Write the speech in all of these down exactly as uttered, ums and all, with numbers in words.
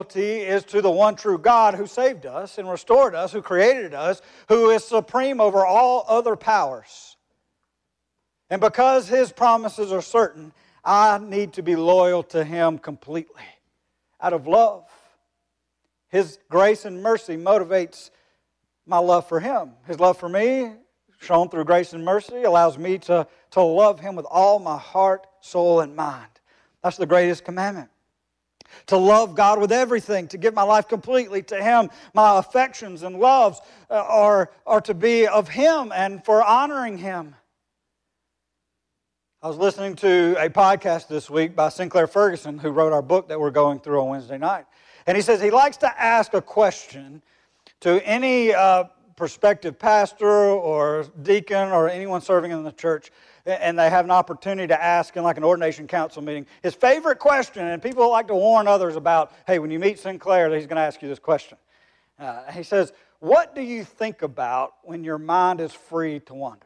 is to the one true God who saved us and restored us, who created us, who is supreme over all other powers. And because His promises are certain, I need to be loyal to Him completely, out of love. His grace and mercy motivates my love for Him. His love for me, shown through grace and mercy, allows me to, to love Him with all my heart, soul, and mind. That's the greatest commandment. To love God with everything, to give my life completely to Him. My affections and loves are, are to be of Him and for honoring Him. I was listening to a podcast this week by Sinclair Ferguson, who wrote our book that we're going through on Wednesday night. And he says he likes to ask a question to any uh, prospective pastor or deacon or anyone serving in the church, and they have an opportunity to ask in like an ordination council meeting. His favorite question, and people like to warn others about, hey, when you meet Sinclair, he's going to ask you this question. Uh, he says, what do you think about when your mind is free to wander?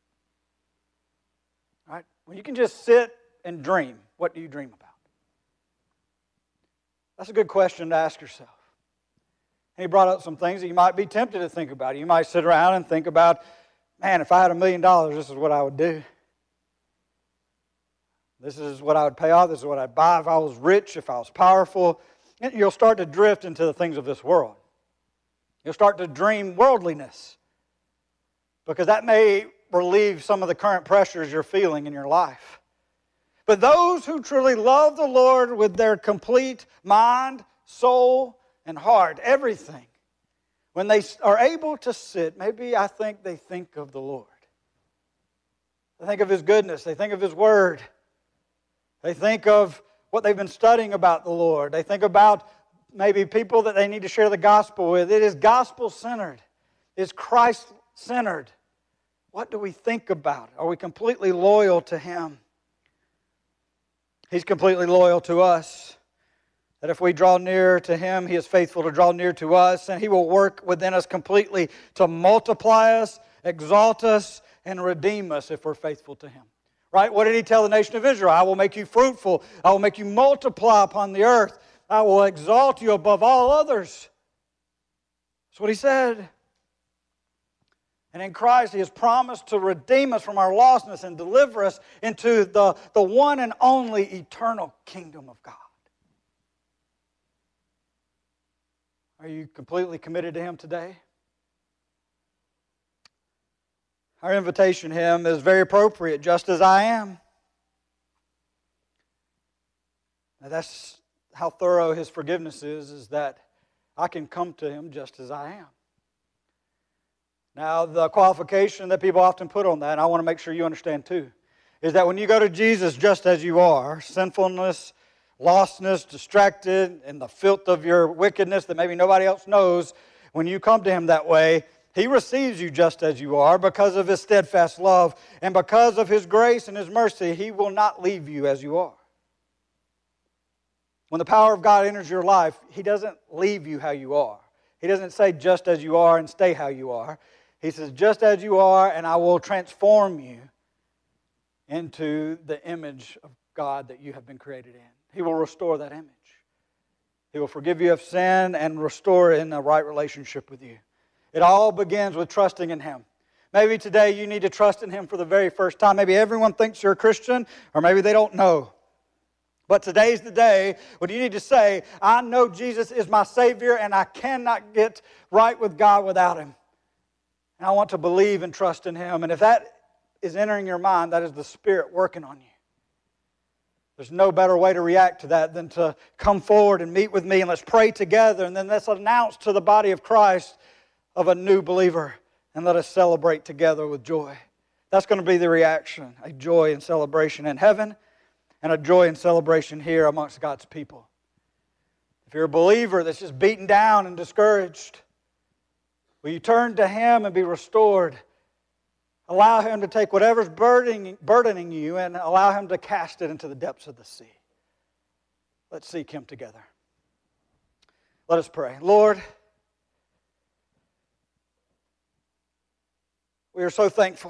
Right? When you can just sit and dream, what do you dream about? That's a good question to ask yourself. And he brought up some things that you might be tempted to think about. You might sit around and think about, man, if I had a million dollars, this is what I would do. This is what I would pay off. This is what I'd buy if I was rich, if I was powerful. And you'll start to drift into the things of this world. You'll start to dream worldliness, because that may relieve some of the current pressures you're feeling in your life. But those who truly love the Lord with their complete mind, soul, and heart, everything, when they are able to sit, maybe I think they think of the Lord. They think of His goodness. They think of His Word. They think of what they've been studying about the Lord. They think about maybe people that they need to share the gospel with. It is gospel-centered. It's Christ-centered. What do we think about? Are we completely loyal to Him? He's completely loyal to us. That if we draw near to Him, He is faithful to draw near to us, and He will work within us completely to multiply us, exalt us, and redeem us if we're faithful to Him. Right? What did He tell the nation of Israel? I will make you fruitful. I will make you multiply upon the earth. I will exalt you above all others. That's what He said. And in Christ, He has promised to redeem us from our lostness and deliver us into the, the one and only eternal kingdom of God. Are you completely committed to Him today? Our invitation to Him is very appropriate, just as I am. Now that's how thorough His forgiveness is, is that I can come to Him just as I am. Now, the qualification that people often put on that, and I want to make sure you understand too, is that when you go to Jesus just as you are, sinfulness, lostness, distracted, and the filth of your wickedness that maybe nobody else knows, when you come to Him that way, He receives you just as you are because of His steadfast love, and because of His grace and His mercy, He will not leave you as you are. When the power of God enters your life, He doesn't leave you how you are. He doesn't say just as you are and stay how you are. He says, just as you are, and I will transform you into the image of God that you have been created in. He will restore that image. He will forgive you of sin and restore it in a right relationship with you. It all begins with trusting in Him. Maybe today you need to trust in Him for the very first time. Maybe everyone thinks you're a Christian, or maybe they don't know. But today's the day when you need to say, I know Jesus is my Savior, and I cannot get right with God without Him. And I want to believe and trust in Him. And if that is entering your mind, that is the Spirit working on you. There's no better way to react to that than to come forward and meet with me, and let's pray together, and then let's announce to the body of Christ of a new believer, and let us celebrate together with joy. That's going to be the reaction, a joy and celebration in heaven, and a joy and celebration here amongst God's people. If you're a believer that's just beaten down and discouraged, will you turn to Him and be restored? Allow Him to take whatever's burdening, burdening you and allow Him to cast it into the depths of the sea. Let's seek Him together. Let us pray. Lord, we are so thankful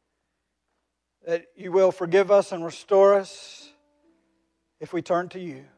that You will forgive us and restore us if we turn to You.